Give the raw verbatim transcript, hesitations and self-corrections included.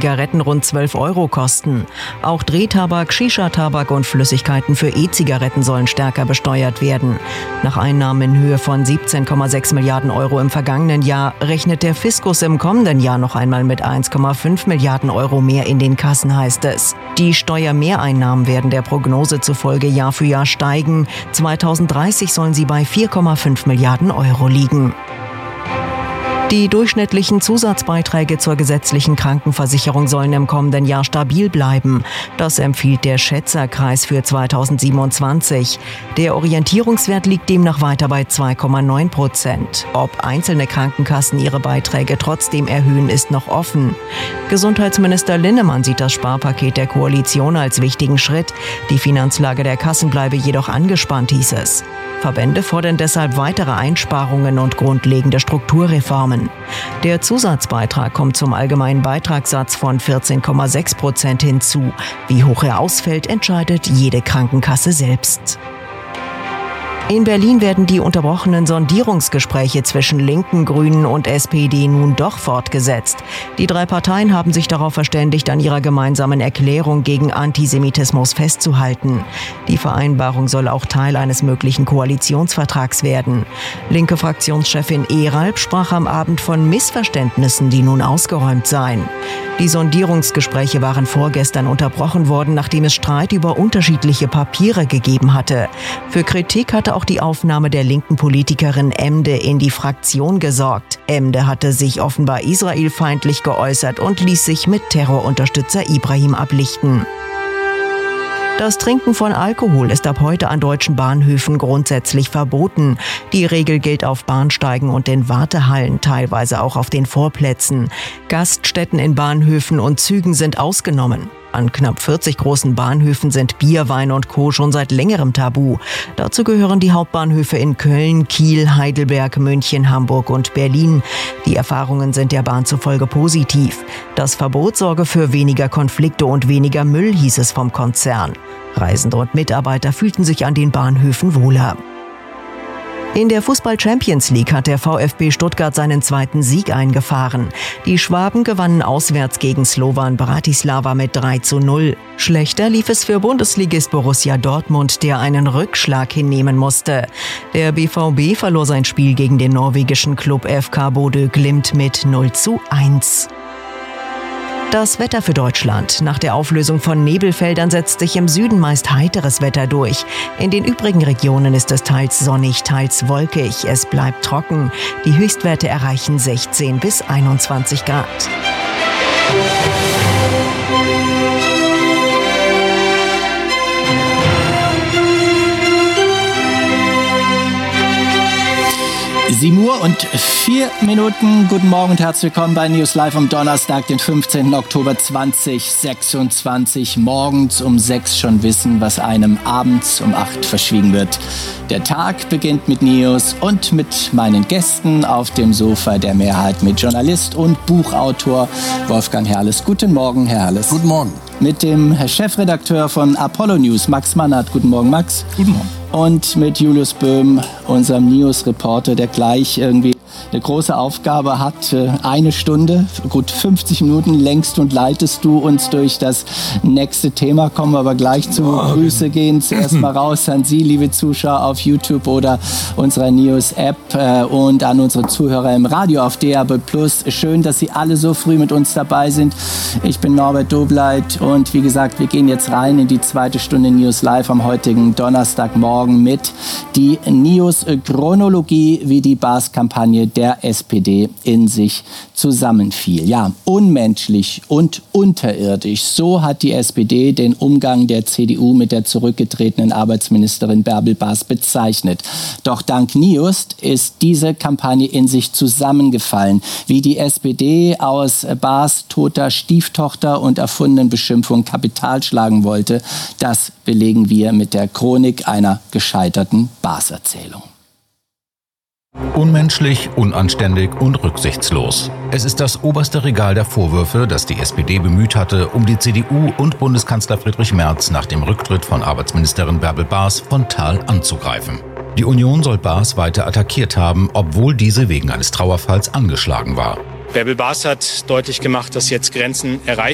Zigaretten rund zwölf Euro kosten. Auch Drehtabak, Shisha-Tabak und Flüssigkeiten für E-Zigaretten sollen stärker besteuert werden. Nach Einnahmen in Höhe von siebzehn Komma sechs Milliarden Euro im vergangenen Jahr rechnet der Fiskus im kommenden Jahr noch einmal mit eins Komma fünf Milliarden Euro mehr in den Kassen, heißt es. Die Steuermehreinnahmen werden der Prognose zufolge Jahr für Jahr steigen. zweitausenddreißig sollen sie bei vier Komma fünf Milliarden Euro liegen. Die durchschnittlichen Zusatzbeiträge zur gesetzlichen Krankenversicherung sollen im kommenden Jahr stabil bleiben. Das empfiehlt der Schätzerkreis für zweitausendsiebenundzwanzig. Der Orientierungswert liegt demnach weiter bei zwei Komma neun Prozent. Ob einzelne Krankenkassen ihre Beiträge trotzdem erhöhen, ist noch offen. Gesundheitsminister Linnemann sieht das Sparpaket der Koalition als wichtigen Schritt. Die Finanzlage der Kassen bleibe jedoch angespannt, hieß es. Verbände fordern deshalb weitere Einsparungen und grundlegende Strukturreformen. Der Zusatzbeitrag kommt zum allgemeinen Beitragssatz von vierzehn Komma sechs Prozent hinzu. Wie hoch er ausfällt, entscheidet jede Krankenkasse selbst. In Berlin werden die unterbrochenen Sondierungsgespräche zwischen Linken, Grünen und S P D nun doch fortgesetzt. Die drei Parteien haben sich darauf verständigt, an ihrer gemeinsamen Erklärung gegen Antisemitismus festzuhalten. Die Vereinbarung soll auch Teil eines möglichen Koalitionsvertrags werden. Linke Fraktionschefin Ehralp sprach am Abend von Missverständnissen, die nun ausgeräumt seien. Die Sondierungsgespräche waren vorgestern unterbrochen worden, nachdem es Streit über unterschiedliche Papiere gegeben hatte. Für Kritik hatte auch die Aufnahme der linken Politikerin Emde in die Fraktion gesorgt. Emde hatte sich offenbar israelfeindlich geäußert und ließ sich mit Terrorunterstützer Ibrahim ablichten. Das Trinken von Alkohol ist ab heute an deutschen Bahnhöfen grundsätzlich verboten. Die Regel gilt auf Bahnsteigen und in Wartehallen, teilweise auch auf den Vorplätzen. Gaststätten in Bahnhöfen und Zügen sind ausgenommen. An knapp vierzig großen Bahnhöfen sind Bier, Wein und Co. schon seit längerem tabu. Dazu gehören die Hauptbahnhöfe in Köln, Kiel, Heidelberg, München, Hamburg und Berlin. Die Erfahrungen sind der Bahn zufolge positiv. Das Verbot sorge für weniger Konflikte und weniger Müll, hieß es vom Konzern. Reisende und Mitarbeiter fühlten sich an den Bahnhöfen wohler. In der Fußball-Champions League hat der VfB Stuttgart seinen zweiten Sieg eingefahren. Die Schwaben gewannen auswärts gegen Slovan Bratislava mit drei zu null. Schlechter lief es für Bundesligist Borussia Dortmund, der einen Rückschlag hinnehmen musste. Der B V B verlor sein Spiel gegen den norwegischen Klub F K Bodø Glimt mit null zu eins. Das Wetter für Deutschland. Nach der Auflösung von Nebelfeldern setzt sich im Süden meist heiteres Wetter durch. In den übrigen Regionen ist es teils sonnig, teils wolkig. Es bleibt trocken. Die Höchstwerte erreichen sechzehn bis einundzwanzig Grad. sieben Uhr und vier Minuten. Guten Morgen und herzlich willkommen bei News Live am Donnerstag, den fünfzehnten Oktober zweitausendsechsundzwanzig. Morgens um sechs schon wissen, was einem abends um acht verschwiegen wird. Der Tag beginnt mit News und mit meinen Gästen auf dem Sofa der Mehrheit mit Journalist und Buchautor Wolfgang Herrles. Guten Morgen, Herr Herrles. Guten Morgen. Mit dem Chefredakteur von Apollo News, Max Mannert. Guten Morgen, Max. Guten Morgen. Und mit Julius Böhm, unserem News-Reporter, der gleich irgendwie eine große Aufgabe hat. Eine Stunde, gut fünfzig Minuten längst und leitest du uns durch das nächste Thema. Kommen wir aber gleich zu. Oh, Grüße gehen zuerst mal raus an Sie, liebe Zuschauer auf YouTube oder unserer News-App und an unsere Zuhörer im Radio auf D A B Plus. Schön, dass Sie alle so früh mit uns dabei sind. Ich bin Norbert Dobleit und wie gesagt, wir gehen jetzt rein in die zweite Stunde News Live am heutigen Donnerstagmorgen mit die News-Chronologie, wie die B A S-Kampagne der S P D in sich zusammenfiel. Ja, unmenschlich und unterirdisch. So hat die S P D den Umgang der C D U mit der zurückgetretenen Arbeitsministerin Bärbel Baas bezeichnet. Doch dank News ist diese Kampagne in sich zusammengefallen. Wie die S P D aus Baas toter Stieftochter und erfundenen Beschimpfung Kapital schlagen wollte, das belegen wir mit der Chronik einer gescheiterten Baas-Erzählung. Unmenschlich, unanständig und rücksichtslos. Es ist das oberste Regal der Vorwürfe, das die S P D bemüht hatte, um die C D U und Bundeskanzler Friedrich Merz nach dem Rücktritt von Arbeitsministerin Bärbel Baas frontal anzugreifen. Die Union soll Baas weiter attackiert haben, obwohl diese wegen eines Trauerfalls angeschlagen war. Bärbel Baas hat deutlich gemacht, dass jetzt Grenzen erreicht